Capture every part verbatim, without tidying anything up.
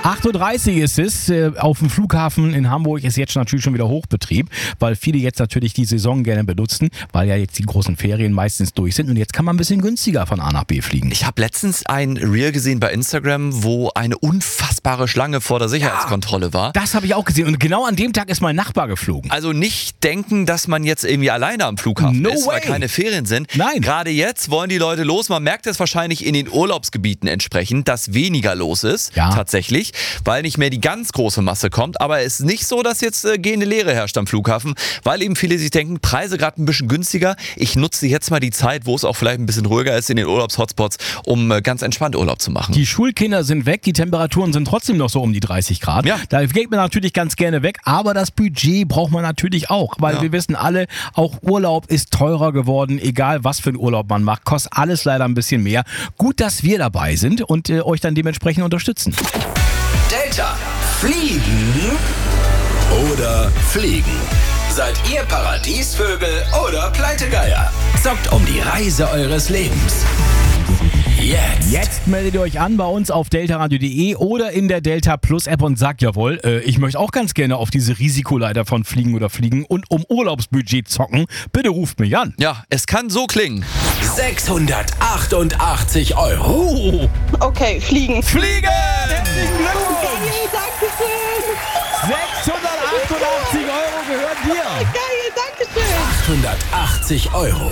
acht Uhr dreißig ist es. Äh, auf dem Flughafen in Hamburg ist jetzt natürlich schon wieder Hochbetrieb, weil viele jetzt natürlich die Saison gerne benutzen, weil ja jetzt die großen Ferien meistens durch sind und jetzt kann man ein bisschen günstiger von A nach B fliegen. Ich habe letztens ein Reel gesehen bei Instagram, wo eine unfassbare Schlange vor der Sicherheitskontrolle war. Das habe ich auch gesehen und genau an dem Tag ist mein Nachbar geflogen. Also nicht denken, dass man jetzt irgendwie alleine am Flughafen No ist, way. weil keine Ferien sind. Nein. Gerade jetzt wollen die Leute los. Man merkt es wahrscheinlich in den Urlaubsgebieten entsprechend, dass weniger los ist, Ja. tatsächlich, weil nicht mehr die ganz große Masse kommt. Aber es ist nicht so, dass jetzt äh, gehende Leere herrscht am Flughafen, weil eben viele sich denken, Preise gerade ein bisschen günstiger. Ich nutze jetzt mal die Zeit, wo es auch vielleicht ein bisschen ruhiger ist in den Urlaubshotspots, um äh, ganz entspannt Urlaub zu machen. Die Schulkinder sind weg, die Temperaturen sind trotzdem noch so um die dreißig Grad. Ja. Da geht man natürlich ganz gerne weg, aber das Budget braucht man natürlich auch, weil Ja. wir wissen alle, auch Urlaub ist teurer geworden, egal was für einen Urlaub man macht, kostet alles leider ein bisschen mehr. Gut, dass wir dabei sind und äh, euch dann dementsprechend unterstützen. Delta. Fliegen oder fliegen? Seid ihr Paradiesvögel oder Pleitegeier? Zockt um die Reise eures Lebens. Jetzt. Jetzt meldet ihr euch an bei uns auf deltaradio punkt de oder in der Delta Plus App und sagt, jawohl, äh, ich möchte auch ganz gerne auf diese Risikoleiter von Fliegen oder Fliegen und um Urlaubsbudget zocken. Bitte ruft mich an. Ja, es kann so klingen. sechshundertachtundachtzig Euro. Oh, Okay, fliegen. Fliegen! herzlichen Glückwunsch! Geil, Dankeschön. sechshundertachtundachtzig Euro gehören dir. Geil, Dankeschön. achthundertachtzig Euro.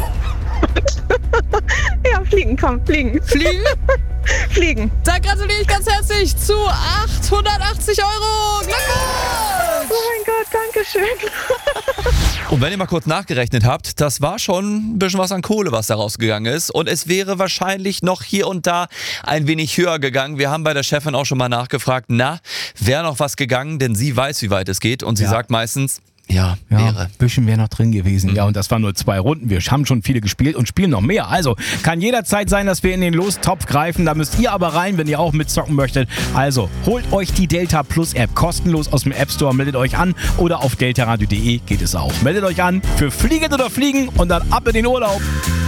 Ja, fliegen, komm, fliegen. Fliegen? Fliegen. Da gratuliere ich ganz herzlich zu achthundertachtzig Euro. Glückwunsch! Oh mein Gott, Dankeschön. Und wenn ihr mal kurz nachgerechnet habt, das war schon ein bisschen was an Kohle, was da rausgegangen ist. Und es wäre wahrscheinlich noch hier und da ein wenig höher gegangen. Wir haben bei der Chefin auch schon mal nachgefragt, na, wäre noch was gegangen? Denn sie weiß, wie weit es geht. Und sie Ja. sagt meistens, ja, Ja, wäre. ein bisschen wäre noch drin gewesen. Ja, und das waren nur zwei Runden. Wir haben schon viele gespielt und spielen noch mehr. Also, kann jederzeit sein, dass wir in den Lostopf greifen. Da müsst ihr aber rein, wenn ihr auch mitzocken möchtet. Also, holt euch die Delta Plus App kostenlos aus dem App Store. Meldet euch an oder auf deltaradio punkt de geht es auch. Meldet euch an für Fliegen oder Fliegen und dann ab in den Urlaub.